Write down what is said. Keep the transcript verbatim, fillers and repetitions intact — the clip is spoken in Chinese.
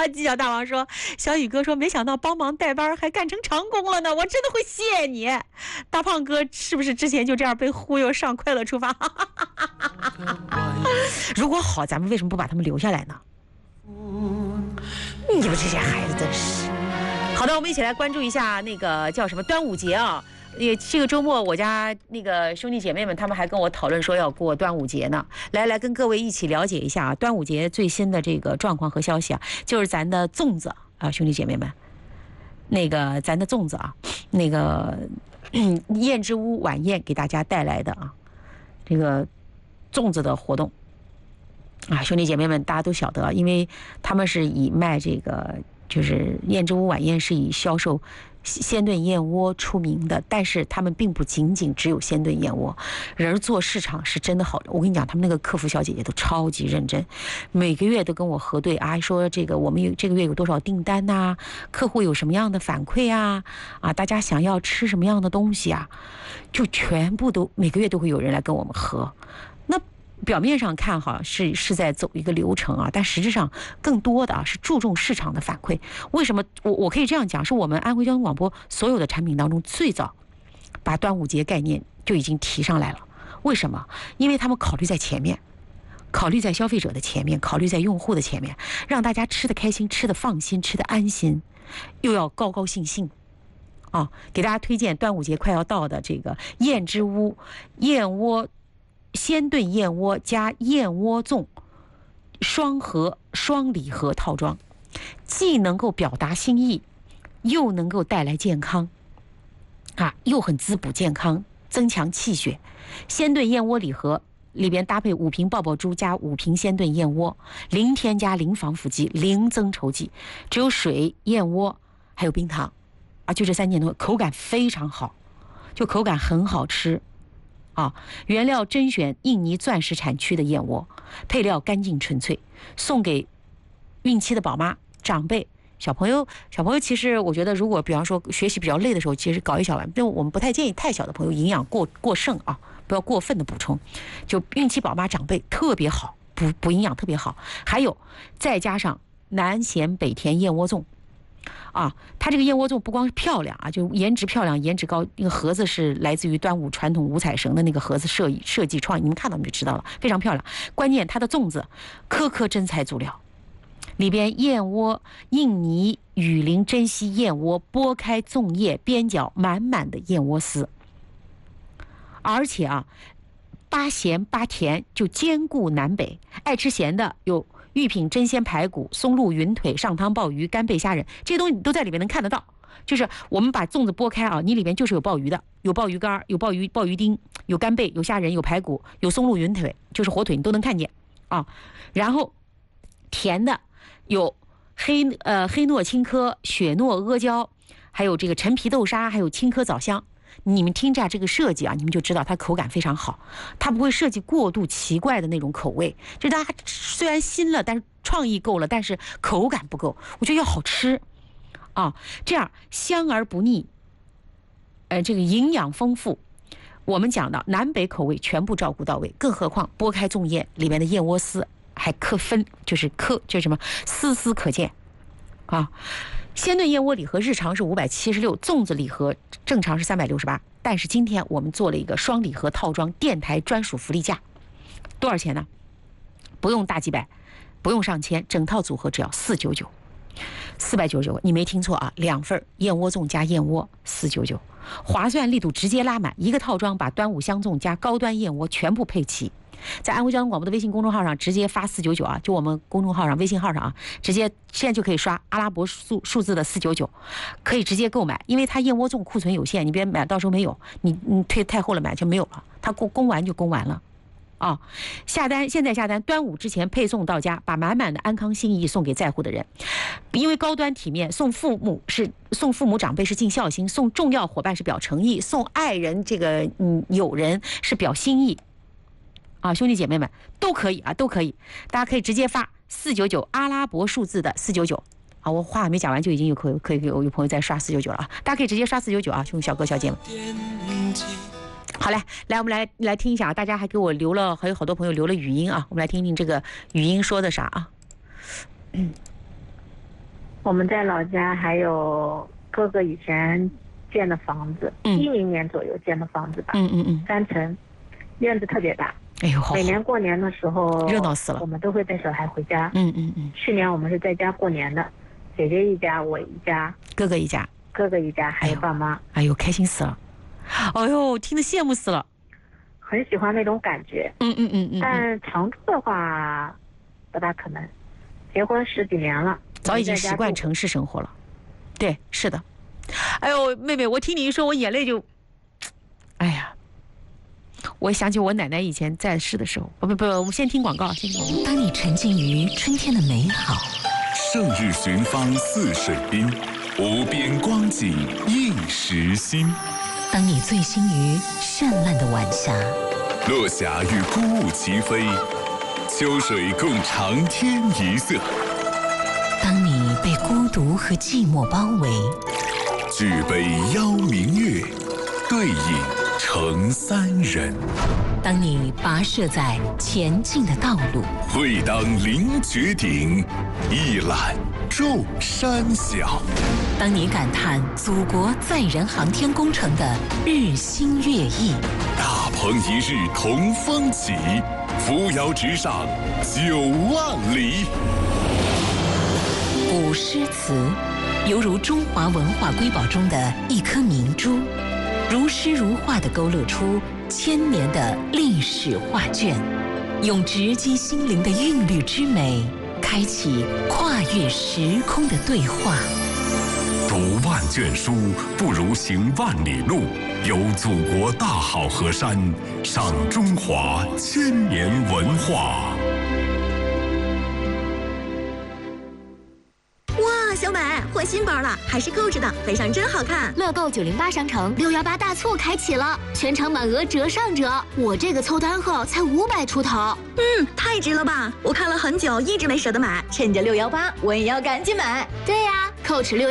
犄角大王说，小雨哥说，没想到帮忙带班还干成长工了呢，我真的会谢你。大胖哥是不是之前就这样被忽悠上快乐出发？如果好，咱们为什么不把他们留下来呢？你们这些孩子真是。好的，我们一起来关注一下那个叫什么端午节啊。也这个周末，我家那个兄弟姐妹们，他们还跟我讨论说要过端午节呢。来来，跟各位一起了解一下啊，端午节最新的这个状况和消息啊，就是咱的粽子啊，兄弟姐妹们，那个咱的粽子啊，那个燕之屋晚宴给大家带来的啊，这个粽子的活动啊，兄弟姐妹们大家都晓得，因为他们是以卖这个，就是燕之屋晚宴是以销售鲜炖燕窝出名的，但是他们并不仅仅只有鲜炖燕窝，人做市场是真的好。我跟你讲，他们那个客服小姐姐都超级认真，每个月都跟我核对啊，说这个我们有这个月有多少订单呐、啊，客户有什么样的反馈啊，啊，大家想要吃什么样的东西啊，就全部都每个月都会有人来跟我们核。那表面上看哈是是在走一个流程啊，但实质上更多的啊是注重市场的反馈。为什么我我可以这样讲，是我们安徽交通广播所有的产品当中最早把端午节概念就已经提上来了。为什么？因为他们考虑在前面，考虑在消费者的前面，考虑在用户的前面，让大家吃得开心，吃得放心，吃得安心，又要高高兴兴啊！给大家推荐端午节快要到的这个燕之屋燕窝鲜炖燕窝加燕窝粽双盒双礼盒套装，既能够表达心意，又能够带来健康啊，又很滋补健康，增强气血。鲜炖燕窝礼盒里边搭配五瓶爆爆珠加五瓶鲜炖燕窝，零添加、零防腐剂、零增稠剂，只有水、燕窝还有冰糖啊，就这三件东西，口感非常好，就口感很好吃。啊，原料甄选印尼钻石产区的燕窝，配料干净纯粹，送给孕期的宝妈、长辈、小朋友。小朋友其实我觉得，如果比方说学习比较累的时候，其实搞一小碗，但我们不太建议太小的朋友营养过过剩啊，不要过分的补充。就孕期宝妈、长辈特别好，补补营养特别好。还有再加上南咸北甜燕窝粽。啊，它这个燕窝粽不光是漂亮啊，就颜值漂亮，颜值高。那个盒子是来自于端午传统五彩绳的那个盒子设计设计创意，你们看到你就知道了，非常漂亮。关键它的粽子颗颗真材足料，里边燕窝印尼雨林珍稀燕窝剥开粽叶，边角满满的燕窝丝，而且啊，八咸八甜，就兼顾南北。爱吃咸的有玉品真鲜排骨、松露云腿、上汤鲍鱼、干贝虾仁，这些东西你都在里面能看得到。就是我们把粽子剥开啊，你里面就是有鲍鱼的，有鲍鱼干、有鲍鱼鲍鱼丁、有干贝、有虾仁、有排骨、有松露云腿，就是火腿，你都能看见啊。然后甜的有黑呃黑糯青稞、雪糯阿胶，还有这个陈皮豆沙，还有青稞枣香。你们听着这个设计啊，你们就知道它口感非常好，它不会设计过度奇怪的那种口味，就大家虽然新了，但是创意够了，但是口感不够，我觉得要好吃啊，这样香而不腻，呃，这个营养丰富。我们讲的南北口味全部照顾到位，更何况剥开粽叶里面的燕窝丝还可分，就是可就什么丝丝可见啊。鲜炖燕窝礼盒日常是五百七十六，粽子礼盒正常是三百六十八，但是今天我们做了一个双礼盒套装，电台专属福利价，多少钱呢？不用大几百，不用上千，整套组合只要四九九，四百九十九，你没听错啊，两份燕窝粽加燕窝四九九，划算力度直接拉满，一个套装把端午香粽加高端燕窝全部配齐。在安徽交通广播的微信公众号上直接发四九九啊，就我们公众号上微信号上啊，直接现在就可以刷阿拉伯数数字的四九九，可以直接购买，因为它燕窝粽库存有限，你别买到时候没有，你你退太后了买就没有了，它供供完就供完了啊！下单现在下单，端午之前配送到家，把满满的安康心意送给在乎的人。因为高端体面，送父母是送父母长辈是尽孝心，送重要伙伴是表诚意，送爱人这个嗯友人是表心意。啊，兄弟姐妹们都可以啊，都可以，大家可以直接发四九九阿拉伯数字的四九九啊，我话还没讲完就已经有可可以有有朋友在刷四九九了啊，大家可以直接刷四九九啊，兄弟小哥小姐们。好嘞，来我们来来听一下啊，大家还给我留了，还有好多朋友留了语音啊，我们来听听这个语音说的啥啊。嗯我们在老家还有哥哥以前建的房子，一零、嗯、年左右建的房子吧， 嗯嗯嗯， 三层，院子特别大。 哎呦，好好每年过年的时候热闹死了， 我们都会带小孩回家。 嗯嗯嗯。 去年我们是在家过年的，姐姐一家，我一家， 哥哥一家， 哥哥一家，还有爸妈。 哎呦，开心死了！哎呦，听得羡慕死了。 很喜欢那种感觉。 嗯嗯嗯嗯。 但常住的话，不大可能。结婚十几年了， 早已经习惯城市生活了。对，是的。哎呦，妹妹，我听你一说，我眼泪就，哎呀。我想起我奶奶以前在世的时候，不不不，我们先听广告，先听广告。 当你沉浸于春天的美好， 胜日寻芳似水滨，无边光景映时新。 当你醉心于绚烂的晚霞， 落霞与孤鹜齐飞，秋水共长天一色。 当你被孤独和寂寞包围， 举杯邀明月，对影成三人。 当你跋涉在前进的道路， 会当凌绝顶，一览众山小。 当你感叹祖国载人航天工程的日新月异， 大鹏一日同风起，扶摇直上九万里。 古诗词犹如中华文化瑰宝中的一颗明珠，如诗如画地勾勒出千年的历史画卷，用直击心灵的韵律之美，开启跨越时空的对话。 读万卷书，不如行万里路。游祖国大好河山，赏中华千年文化。 小美换新包了，还是Coach的，背上真好看。 乐购九零八商城六幺八大促开启了，全场满额折上折。我这个凑单后才五百出头， 嗯，太值了吧！我看了很久，一直没舍得买，趁着六幺八，我也要赶紧买。 对呀，Coach六。